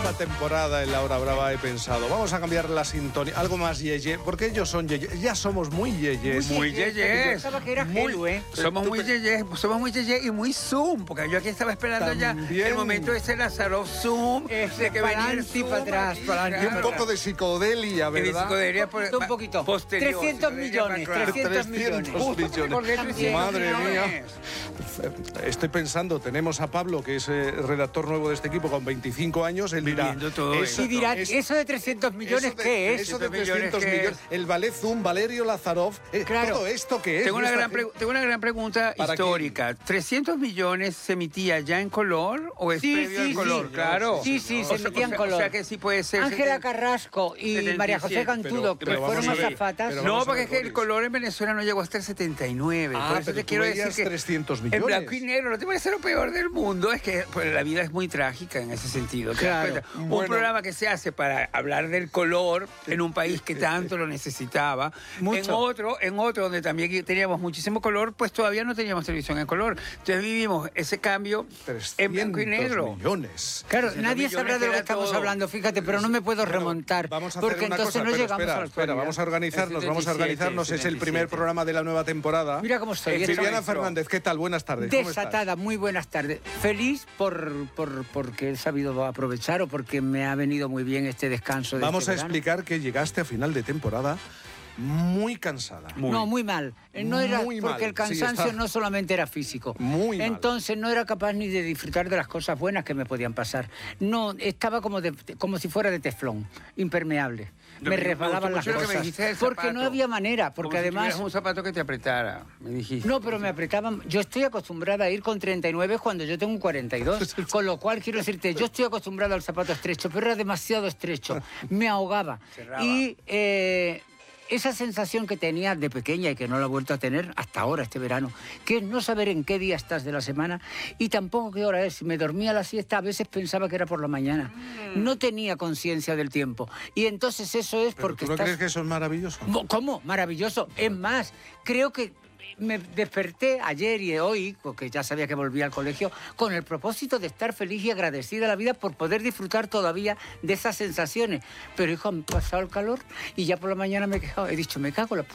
nueva temporada en La Hora Brava he pensado, vamos a cambiar la sintonía, algo más yeye, porque ellos son yeye, ya somos muy yeyes. Muy yeyes. Pensaba que era Gelu, ¿eh? Somos muy yeyes y muy Zoom, porque yo aquí estaba esperando También. ya el momento de ese Lázaro Zoom, de que venía el adelante y Zoom para atrás, aquí, para adelante. Y un poco de psicodelia, Y de ¿verdad? psicodelia Un poquito. posterior. 300 millones, 300 millones. 300 millones. Madre mía. Estoy pensando, tenemos a Pablo, que es redactor nuevo de este equipo, con 25 años. Él dirá, Viviendo todo eso, Y dirán, es- ¿eso de 300 millones qué es? Eso de 300 300 millones, ¿qué millones. El ballet Zoom, Valerio Lazarov. Claro. ¿Todo esto qué es? Tengo una, Esta gran gente- tengo una gran pregunta ¿Para histórica. ¿300 millones se emitía ya en color o es Sí, previo sí, al color? sí. Claro. Sí, sí, se emitían en O color. sea que sí puede ser. Ángela Carrasco y 77, María José Cantudo, que pero fueron vamos a ver, azafatas. pero No, vamos a porque ver, es que el Boris. color en Venezuela no llegó hasta el 79. Ah, Por eso pero te tú quiero veías decir que 300 en millones. blanco y negro, ¿no te parece lo peor del mundo? Es que pues, la vida es muy trágica en ese sentido. ¿te das Claro. cuenta? Un Bueno. programa que se hace para hablar del color en un país que tanto lo necesitaba. Mucho. En otro donde también teníamos muchísimo color, pues todavía no teníamos televisión en color. Entonces vivimos ese cambio en blanco y 300 negro. millones. Claro, 300 nadie sabrá de lo que era estamos todo. hablando, fíjate, pero no me puedo remontar. Vamos a hacer porque una entonces cosa, no pero llegamos espera, a la espera, actualidad. vamos a organizarnos, El vamos a 77, organizarnos. Es el primer 77. programa de la nueva temporada. Mira cómo estoy. Viviana maestro. Fernández, ¿qué tal? Buenas tardes. ¿Cómo estás? Desatada, muy buenas tardes. Feliz porque he sabido aprovechar o porque me ha venido muy bien este descanso de Vamos este a verano. explicar que llegaste a final de temporada muy cansada. No, muy mal. No era Muy porque mal. el cansancio Sí, está. no solamente era físico. Muy mal. Entonces no era capaz ni de disfrutar de las cosas buenas que me podían pasar. No, estaba como si fuera de teflón, impermeable. Lo Me que- me resbalaban las gustó mucho lo que me cosas. dijiste del Porque no zapato. había manera, porque Como si además tuvieras un zapato que te apretara, me dijiste. no, pero me apretaban. Yo estoy acostumbrada a ir con 39 cuando yo tengo un 42. Con lo cual, quiero decirte, yo estoy acostumbrada al zapato estrecho, pero era demasiado estrecho. Me ahogaba. Cerraba. Y esa sensación que tenía de pequeña y que no la he vuelto a tener hasta ahora, este verano, que es no saber en qué día estás de la semana y tampoco qué hora es. Si me dormía la siesta, a veces pensaba que era por la mañana. No tenía conciencia del tiempo. Y entonces eso es ¿Pero porque tú no estás... crees que eso es maravilloso? ¿Cómo? Maravilloso. Es más, creo que me desperté ayer y hoy, porque ya sabía que volvía al colegio, con el propósito de estar feliz y agradecida a la vida por poder disfrutar todavía de esas sensaciones. Pero, hijo, han pasado el calor y ya por la mañana me he quejado. He dicho, me cago en la puta.